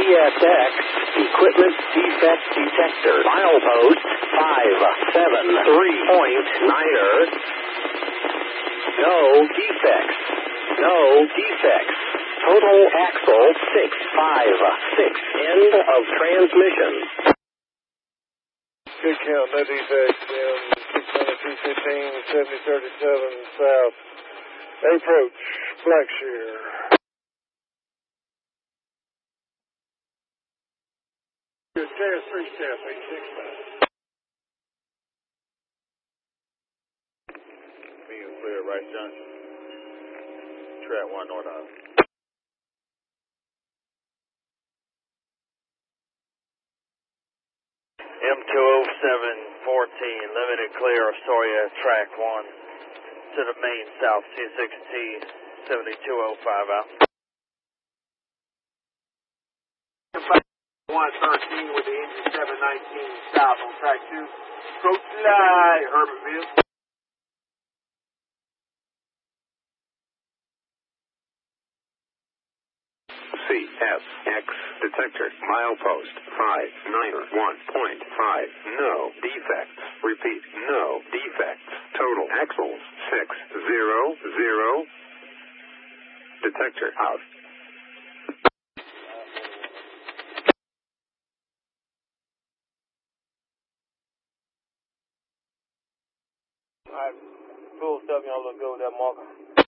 CSX Equipment Defect Detector. Milepost 573.9er. No defects. No defects. Total axle 656. End of transmission. Good count, no defects in 600, 215, 7037 south. Approach, Blackshear. Good, KS 3 step, 86. Being clear, right junction. Track 1 north out. M20714, limited clear, Astoria, track 1 to the main south, C6T 7205 out. 113 with the engine 719 south on track 2. Approach light, Herbertville. CSX detector. Milepost 591.5. No defects. Repeat, no defects. Total axles 600. Detector out. Alright, full stuff, y'all look good with that marker.